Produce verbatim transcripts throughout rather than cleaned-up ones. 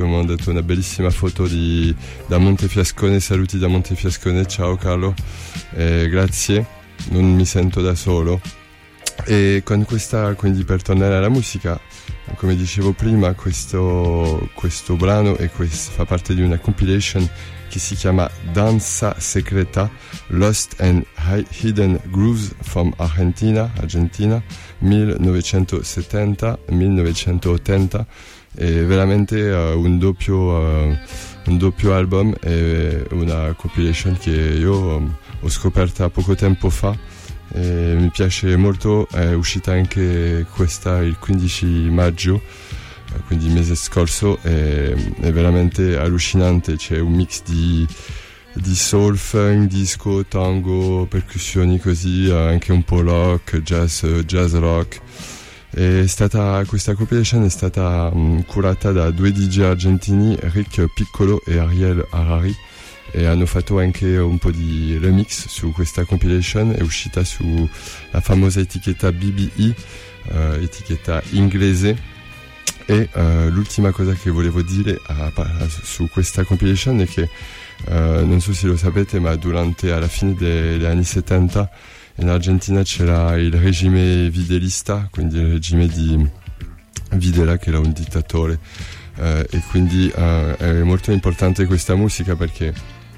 mi hanno dato una bellissima foto di, da Montefiascone. Saluti da Montefiascone, ciao Carlo, eh, grazie, non mi sento da solo. E con questa, quindi per tornare alla musica, come dicevo prima, questo, questo brano e questo fa parte di una compilation che si chiama Danza Secreta, Lost and Hidden Grooves from Argentina, Argentina, millenovecentosettanta millenovecentottanta. È veramente uh, un doppio uh, un doppio album e una compilation che io um, ho scoperta poco tempo fa e mi piace molto. È uscita anche questa il quindici maggio, quindi il mese scorso, è, è veramente allucinante. C'è un mix di, di soul, funk, disco, tango, percussioni così, anche un po' rock, jazz, jazz rock. È stata, questa compilation è stata um, curata da due D J argentini, Rick Piccolo e Ariel Harari, e hanno fatto anche un po' di remix su questa compilation. È uscita su la famosa etichetta B B I, uh, etichetta inglese. E uh, l'ultima cosa che volevo dire a, a, su questa compilation è che uh, non so se lo sapete, ma durante alla fine degli anni settanta in Argentina c'era il regime videlista, quindi il regime di Videla, che era un dittatore, uh, e quindi uh, è molto importante questa musica perché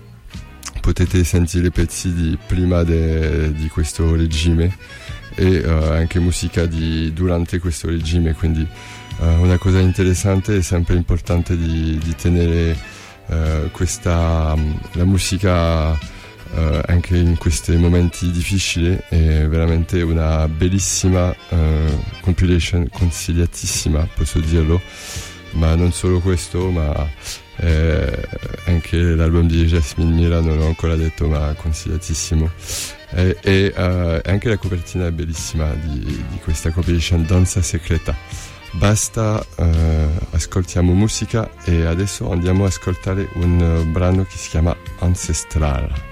potete sentire pezzi di prima de, di questo regime e uh, anche musica di durante questo regime, quindi uh, una cosa interessante e sempre importante di, di tenere uh, questa um, la musica uh, anche in questi momenti difficili. È veramente una bellissima uh, compilation, consigliatissima, posso dirlo, ma non solo questo, ma eh, anche l'album di Jasmine Mira, non l'ho ancora detto, ma consigliatissimo. E, e uh, anche la copertina è bellissima di, di questa compilation Danza Secreta. Basta, uh, ascoltiamo musica e adesso andiamo ad ascoltare un uh, brano che si chiama Ancestral.